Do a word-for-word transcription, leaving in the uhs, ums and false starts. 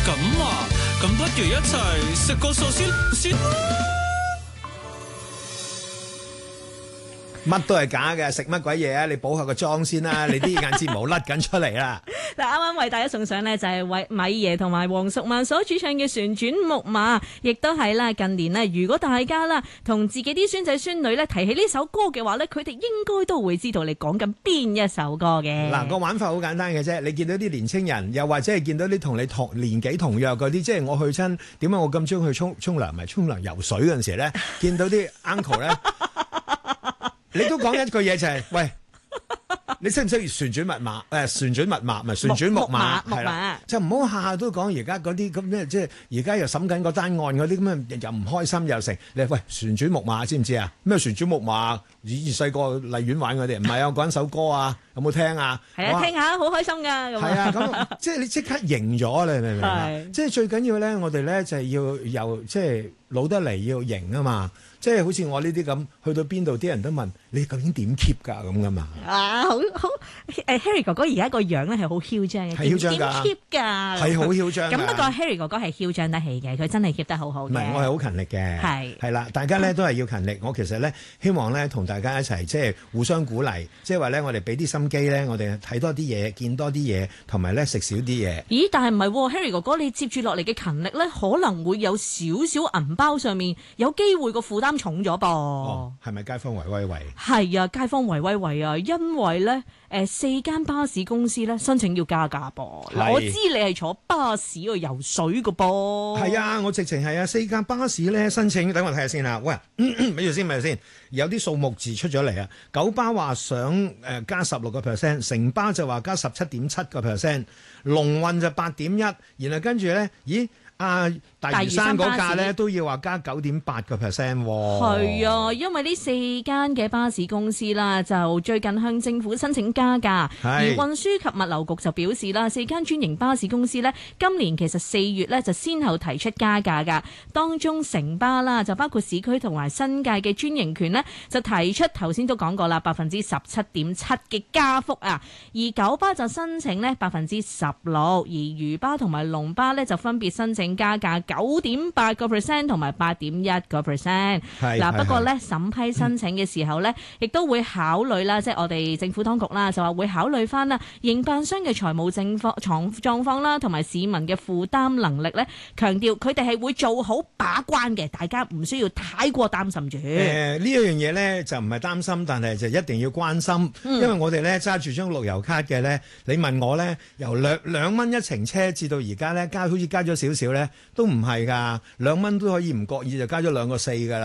咁啊，咁不如一齊食個壽司先啦。 乜都係假嘅，食乜鬼嘢啊？你補下個妝先啦，你啲眼睫毛甩緊出嚟啦。 嗱，啱啱為大家送上呢，就係為米爺同埋黃淑蔓所主唱嘅《旋轉木馬》，亦都係啦。近年呢，如果大家啦同自己啲孫仔孫女咧提起呢首歌嘅話咧，佢哋應該都會知道你講緊邊一首歌嘅。 嗱，個玩法好簡單嘅啫，你見到啲年青人，又或者係見到啲同你同年紀同樣嗰啲，即係我去親點解我咁中意去沖沖涼，咪沖涼游水嗰陣時咧，見到啲 uncle 咧。你都講一句嘢就係、是，喂，你識唔識旋轉密碼？誒，旋轉密碼咪旋轉木馬係啦，就唔好下下都講而家嗰啲咁咩，即係而家又審緊個單案嗰啲咁樣，又唔開心又成。你喂旋轉木馬知唔知啊？咩旋轉木馬？以前細個荔園玩嗰啲，唔係啊，講首歌啊，有冇聽啊？ 係啊，聽下好開心㗎。 係啊，咁即係你即刻贏咗，你明唔明啊？即係最緊要咧，我哋咧就係要由即係老得嚟要贏啊嘛。即係好似我呢啲咁，去到邊度啲人都問你究竟點 keep 㗎咁噶嘛？ 啊，好好誒 Harry 哥哥而家個樣咧係好囂張嘅， 係囂張㗎， 點 keep 㗎？ 係好囂張。咁不過 Harry 哥哥係囂張得起嘅，佢真係 keep 得好好嘅。 唔係，我係好勤力嘅。係係啦，大家咧都係要勤力。我其實咧希望咧同大家一齊即係互相鼓勵，即係話咧我哋俾啲心機咧，我哋睇多啲嘢，見多啲嘢，同埋咧食少啲嘢。 咦？但係唔係 Harry 哥哥，你接住落嚟嘅勤力咧，可能會有少少銀包上面有機會個負擔重咗噃。 哦，係咪街坊圍威喂？ 係啊，街坊圍威喂啊，因為咧誒四間巴士公司咧申請要加價噃。我知你係坐巴士去游水嘅噃。 係啊，我直情係啊，四間巴士咧申請，等我睇下先啊。喂，咪住先，咪住先，有啲數目字出咗嚟啊。九巴話想誒加十六個 percent， 城巴就話加十七點七個 percent， 龍運就八點一，然後跟住咧，咦？啊！大嶼山嗰架咧都要話加九點八個 percent 喎。 係啊，因為呢四間嘅巴士公司啦，就最近向政府申請加價，而運輸及物流局就表示啦，四間專營巴士公司呢，今年其實四月呢就先後提出加價㗎。當中城巴啦就包括市區同埋新界嘅專營權呢，就提出頭先都講過啦，百分之十七點七嘅加幅啊。而九巴就申請呢百分之十六，而漁巴同埋龍巴呢就分別申請加價九點八個 percent 同埋八點一個 percent。嗱，不過咧審批申請嘅時候咧，亦都會考慮啦，即係我哋政府當局啦，就話會考慮翻啦營辦商嘅財務狀況、狀狀況啦，同埋市民嘅負擔能力咧，強調佢哋係會做好把關嘅，大家唔需要太過擔心住。誒、 呃、呢一樣嘢咧就唔係擔心，但係就一定要關心，嗯、因為我哋咧揸住張樂悠卡嘅咧，你問我咧由兩兩蚊一程車至到而家咧加好似加咗少少咧。都唔係㗎，兩蚊都可以唔覺意就加咗兩個四㗎啦。